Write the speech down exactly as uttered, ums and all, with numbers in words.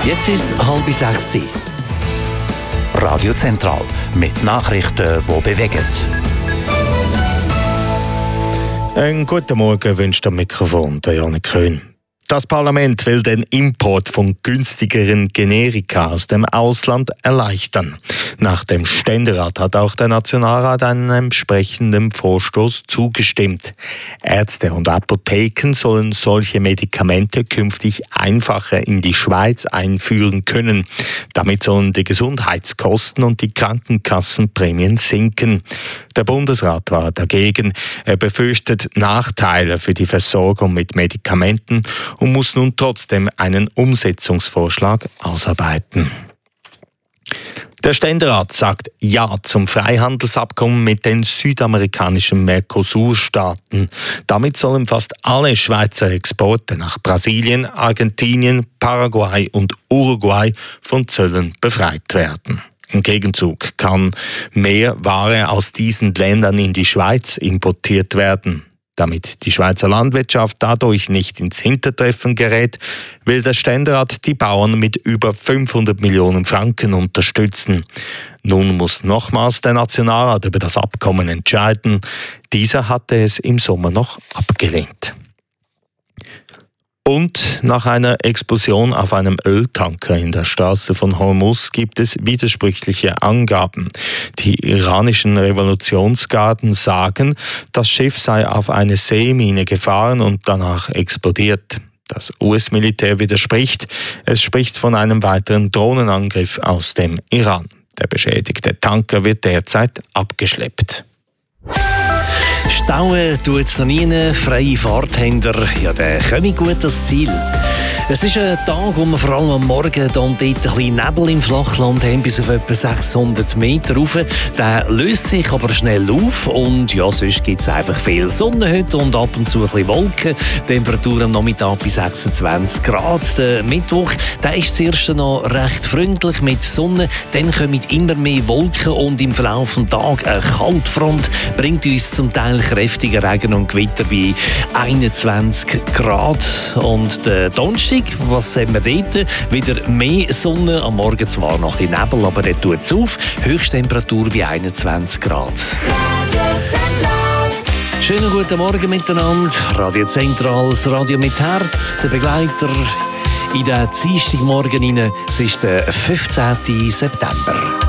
Jetzt ist es halb sechs. Radio Zentral mit Nachrichten, die bewegen. Einen guten Morgen wünscht am Mikrofon der Janik Köhn. Das Parlament will den Import von günstigeren Generika aus dem Ausland erleichtern. Nach dem Ständerat hat auch der Nationalrat einem entsprechenden Vorstoß zugestimmt. Ärzte und Apotheken sollen solche Medikamente künftig einfacher in die Schweiz einführen können. Damit sollen die Gesundheitskosten und die Krankenkassenprämien sinken. Der Bundesrat war dagegen. Er befürchtet Nachteile für die Versorgung mit Medikamenten und muss nun trotzdem einen Umsetzungsvorschlag ausarbeiten. Der Ständerat sagt Ja zum Freihandelsabkommen mit den südamerikanischen Mercosur-Staaten. Damit sollen fast alle Schweizer Exporte nach Brasilien, Argentinien, Paraguay und Uruguay von Zöllen befreit werden. Im Gegenzug kann mehr Ware aus diesen Ländern in die Schweiz importiert werden. Damit die Schweizer Landwirtschaft dadurch nicht ins Hintertreffen gerät, will der Ständerat die Bauern mit über fünfhundert Millionen Franken unterstützen. Nun muss nochmals der Nationalrat über das Abkommen entscheiden. Dieser hatte es im Sommer noch abgelehnt. Und nach einer Explosion auf einem Öltanker in der Straße von Hormuz gibt es widersprüchliche Angaben. Die iranischen Revolutionsgarden sagen, das Schiff sei auf eine Seemine gefahren und danach explodiert. Das U S-Militär widerspricht. Es spricht von einem weiteren Drohnenangriff aus dem Iran. Der beschädigte Tanker wird derzeit abgeschleppt. Stauen tut es noch nie, freie Fahrthänder, ja, der komme gut ans Ziel. Es ist ein Tag, wo wir vor allem am Morgen hier und dort ein bisschen Nebel im Flachland haben, bis auf etwa sechshundert Meter rauf. Der löst sich aber schnell auf und ja, sonst gibt es einfach viel Sonne heute und ab und zu ein bisschen Wolken. Temperatur am Nachmittag bis sechsundzwanzig Grad. Der Mittwoch, der ist zuerst noch recht freundlich mit Sonne, dann kommen immer mehr Wolken und im Verlauf des Tages eine Kaltfront bringt uns zum Teil kräftiger Regen und Gewitter bei einundzwanzig Grad. Und der Donnerstag, was haben wir dort? Wieder mehr Sonne, am Morgen zwar noch ein bisschen Nebel, aber der tut es auf. Höchsttemperatur bei einundzwanzig Grad. Schönen guten Morgen miteinander. Radio Zentral, das Radio mit Herz, der Begleiter in den Dienstagmorgen rein. Es ist der fünfzehnten September.